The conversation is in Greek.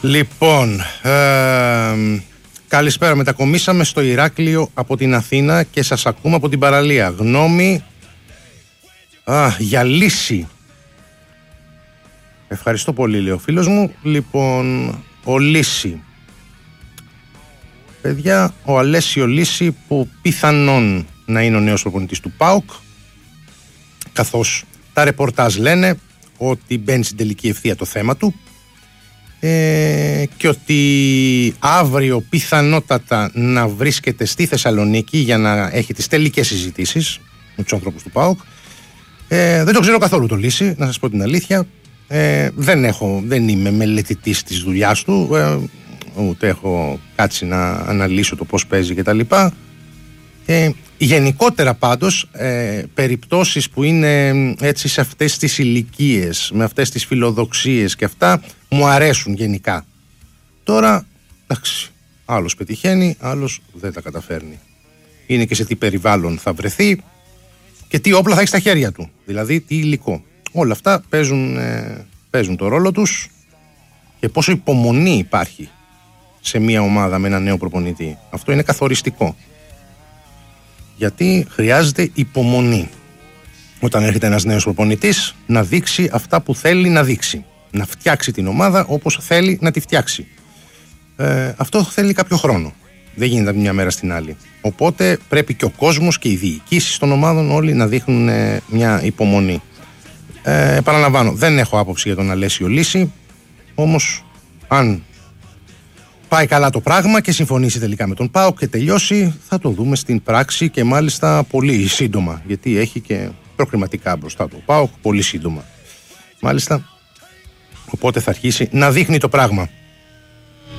Λοιπόν, καλησπέρα. Μετακομίσαμε στο Ηράκλειο από την Αθήνα και σας ακούμε από την παραλία. Γνώμη για λύση. Ευχαριστώ πολύ, λέει ο φίλος μου. Λοιπόν, ο Λύση. Παιδιά, ο Αλέσιο Λύση, που πιθανόν να είναι ο νέος προπονητής του ΠΑΟΚ, καθώς τα ρεπορτάζ λένε ότι μπαίνει στην τελική ευθεία το θέμα του και ότι αύριο πιθανότατα να βρίσκεται στη Θεσσαλονίκη για να έχει τις τελικές συζητήσεις με τους ανθρώπους του ΠΑΟΚ. Δεν το ξέρω καθόλου το Λύση, να σας πω την αλήθεια. Δεν είμαι μελετητής της δουλειάς του, ούτε έχω κάτσει να αναλύσω το πώς παίζει και τα λοιπά. Γενικότερα πάντως περιπτώσεις που είναι έτσι σε αυτές τις ηλικίες, με αυτές τις φιλοδοξίες και αυτά, μου αρέσουν γενικά. Τώρα, εντάξει, άλλος πετυχαίνει, άλλος δεν τα καταφέρνει. Είναι και σε τι περιβάλλον θα βρεθεί και τι όπλα θα έχει στα χέρια του, δηλαδή τι υλικό. Όλα αυτά παίζουν το ρόλο τους και πόσο υπομονή υπάρχει σε μια ομάδα με ένα νέο προπονητή. Αυτό είναι καθοριστικό. Γιατί χρειάζεται υπομονή όταν έρχεται ένας νέος προπονητής να δείξει αυτά που θέλει να δείξει. Να φτιάξει την ομάδα όπως θέλει να τη φτιάξει. Αυτό θέλει κάποιο χρόνο. Δεν γίνεται από μια μέρα στην άλλη. Οπότε πρέπει και ο κόσμος και οι διοικήσεις των ομάδων όλοι να δείχνουν μια υπομονή. Επαναλαμβάνω, δεν έχω άποψη για τον Αλέσιο Λύση. Όμως, αν πάει καλά το πράγμα και συμφωνήσει τελικά με τον ΠΑΟΚ και τελειώσει, θα το δούμε στην πράξη και μάλιστα πολύ σύντομα. Γιατί έχει και προκριματικά μπροστά του ΠΑΟΚ πολύ σύντομα. Μάλιστα, οπότε θα αρχίσει να δείχνει το πράγμα.